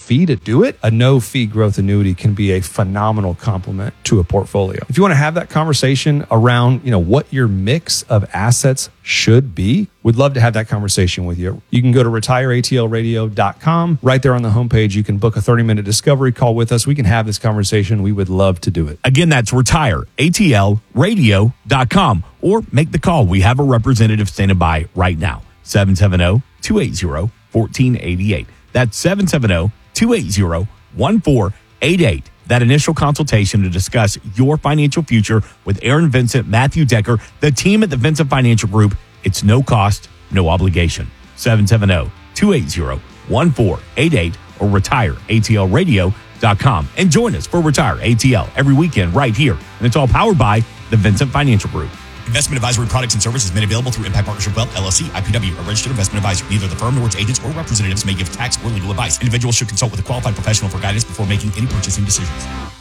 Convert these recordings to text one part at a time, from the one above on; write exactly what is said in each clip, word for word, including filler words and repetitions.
fee to do it, a no-fee growth annuity can be a phenomenal complement to a portfolio. If you want to have that conversation around, you know, what your mix of assets should be, we'd love to have that conversation with you. You can go to retire A T L radio dot com. Right there on the homepage, you can book a thirty-minute discovery call with us. We can have this conversation. We would love to do it. Again, that's retire A T L radio dot com, or make the call. We have a representative standing by right now. seven seven zero, two eight zero, one four eight eight. That's seven seven zero, two eight zero, one four eight eight. That initial consultation to discuss your financial future with Aaron Vincent, Matthew Decker, the team at the Vincent Financial Group. It's no cost, no obligation. seven seven zero, two eight zero, one four eight eight or retire A T L radio dot com. And join us for Retire A T L every weekend right here. And it's all powered by the Vincent Financial Group. Investment advisory products and services made available through Impact Partnership Wealth, L L C, I P W, a registered investment advisor. Neither the firm nor its agents or representatives may give tax or legal advice. Individuals should consult with a qualified professional for guidance before making any purchasing decisions.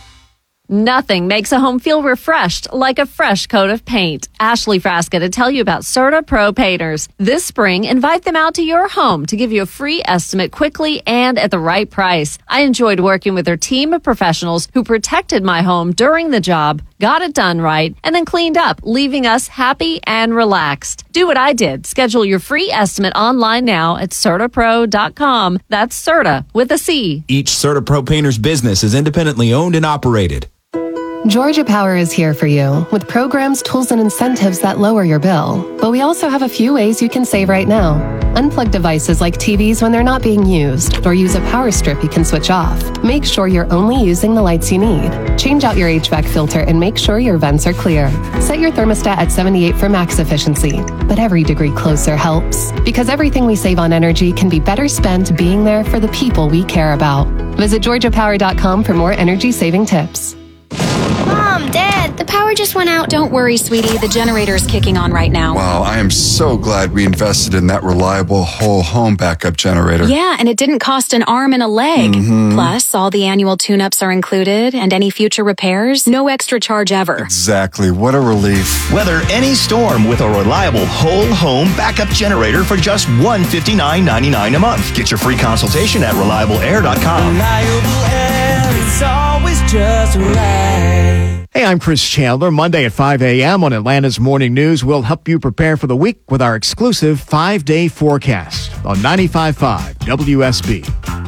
Nothing makes a home feel refreshed like a fresh coat of paint. Ashley Frasca to tell you about Serta Pro Painters. This spring, invite them out to your home to give you a free estimate quickly and at the right price. I enjoyed working with their team of professionals who protected my home during the job, got it done right, and then cleaned up, leaving us happy and relaxed. Do what I did. Schedule your free estimate online now at Serta Pro dot com. That's Serta with a C. Each Serta Pro Painters business is independently owned and operated. Georgia Power is here for you with programs, tools, and incentives that lower your bill. But we also have a few ways you can save right now. Unplug devices like T Vs when they're not being used, or use a power strip you can switch off. Make sure you're only using the lights you need. Change out your H V A C filter and make sure your vents are clear. Set your thermostat at seventy-eight for max efficiency. But every degree closer helps, because everything we save on energy can be better spent being there for the people we care about. Visit Georgia Power dot com for more energy-saving tips. Mom, Dad, the power just went out. Don't worry, sweetie. The generator's kicking on right now. Wow, I am so glad we invested in that reliable whole home backup generator. Yeah, and it didn't cost an arm and a leg. Mm-hmm. Plus, all the annual tune-ups are included, and any future repairs, no extra charge ever. Exactly. What a relief. Weather any storm with a reliable whole home backup generator for just one hundred fifty-nine ninety-nine a month. Get your free consultation at reliable air dot com. Reliable air is always just right. Hey, I'm Chris Chandler. Monday at five a.m. on Atlanta's Morning News, we'll help you prepare for the week with our exclusive five-day forecast on ninety-five point five W S B.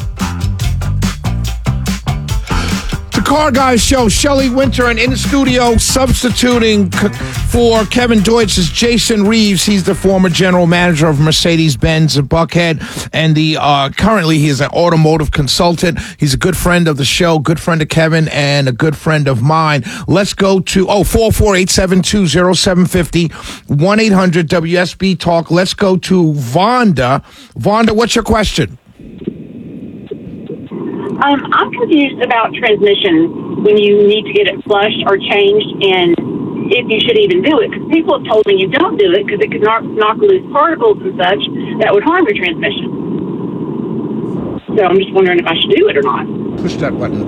The Car Guys Show, Shelley Winter, and in the studio substituting for Kevin Deutsch is Jason Reeves. He's the former general manager of Mercedes-Benz in Buckhead, and the uh, currently he is an automotive consultant. He's a good friend of the show, good friend of Kevin, and a good friend of mine. Let's go to, oh, four four eight seven two oh seven five oh, one eight hundred W S B Talk. Let's go to Vonda. Vonda, what's your question? Um, I'm confused about transmission when you need to get it flushed or changed, and if you should even do it. Because people have told me you don't do it because it could knock, knock loose particles and such that would harm your transmission. So I'm just wondering if I should do it or not. Push that button.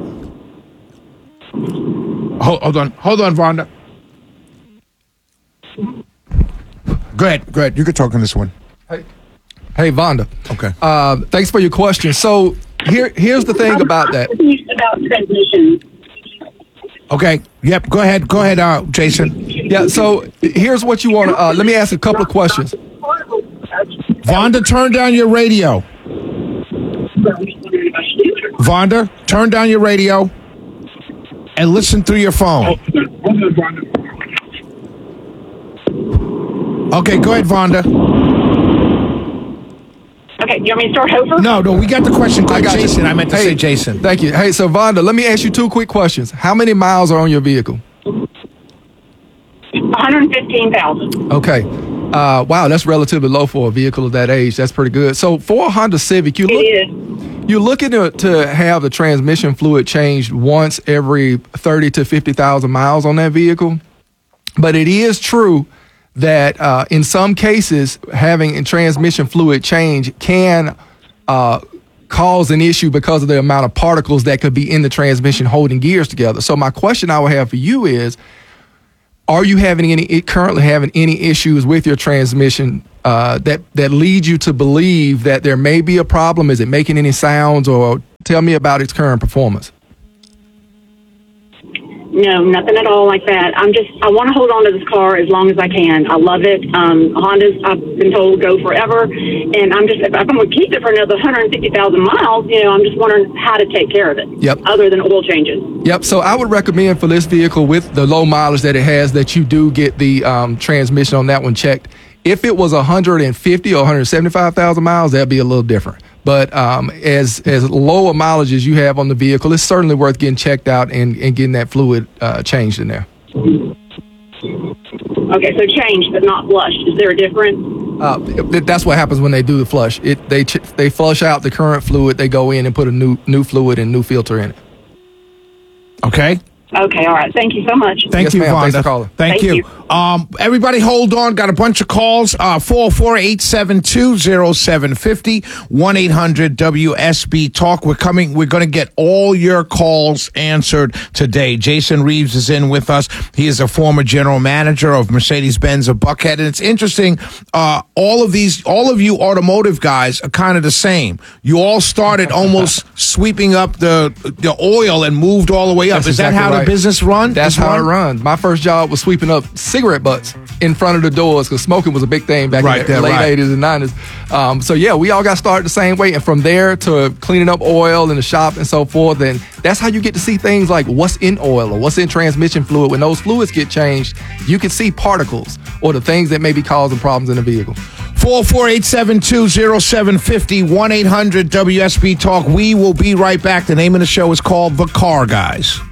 Hold, hold on. Hold on, Vonda. Go ahead. Go ahead. You can talk on this one. Hey, hey Vonda. Okay. Uh, thanks for your question. So here, here's the thing about that. About transmission. Okay. Yep. Go ahead. Go ahead, uh, Jason. Yeah. So here's what you want to. Uh, let me ask a couple of questions. Vonda, turn down your radio. Vonda, turn down your radio and listen through your phone. Okay, go ahead, Vonda. Okay, you want me to start over? No, no, we got the question. Go I got Jason. you. I meant to hey, say Jason. Thank you. Hey, so Vonda, let me ask you two quick questions. How many miles are on your vehicle? one hundred fifteen thousand. Okay. Uh, wow, that's relatively low for a vehicle of that age. That's pretty good. So for a Honda Civic, you look, it is. you're looking to, to have the transmission fluid changed once every thirty to fifty thousand miles on that vehicle. But it is true that uh, in some cases, having a transmission fluid change can uh, cause an issue because of the amount of particles that could be in the transmission holding gears together. So my question I would have for you is, are you having any currently having any issues with your transmission uh, that that lead you to believe that there may be a problem? Is it making any sounds, or tell me about its current performance. No, nothing at all like that. I'm just, I want to hold on to this car as long as I can. I love it. Um, Hondas, I've been told, go forever. And I'm just, if I'm going to keep it for another one hundred fifty thousand miles, you know, I'm just wondering how to take care of it. Yep. Other than oil changes. Yep. So I would recommend for this vehicle, with the low mileage that it has, that you do get the um, transmission on that one checked. If it was one hundred fifty or one hundred seventy-five thousand miles, that'd be a little different. But um, as as low a mileage as you have on the vehicle, it's certainly worth getting checked out and, and getting that fluid uh, changed in there. Okay, so changed but not flushed. Is there a difference? Uh, that's what happens when they do the flush. It they ch- they flush out the current fluid. They go in and put a new new fluid and new filter in it. Okay. Okay, all right. Thank you so much. Thank yes, you, ma'am. Vonda. Thanks for calling. Thank, Thank you. you. Um, everybody hold on. Got a bunch of calls. Uh, four oh four, eight seven two, oh seven five oh, one eight hundred W S B Talk. We're coming. We're going to get all your calls answered today. Jason Reeves is in with us. He is a former general manager of Mercedes-Benz of Buckhead. And it's interesting. Uh, all of these, all of you automotive guys are kind of the same. You all started almost sweeping up the, the oil and moved all the way up. That's is that exactly how right. the business runs? That's how it runs. My first job was sweeping up cigarette butts in front of the doors because smoking was a big thing back Right in the there, late right. eighties and nineties. Um, so, yeah, we all got started the same way. And from there to cleaning up oil in the shop and so forth. And that's how you get to see things like what's in oil or what's in transmission fluid. When those fluids get changed, you can see particles or the things that may be causing problems in the vehicle. four oh four, eight seven two, oh seven five oh, one eight hundred W S B Talk. We will be right back. The name of the show is called The Car Guys.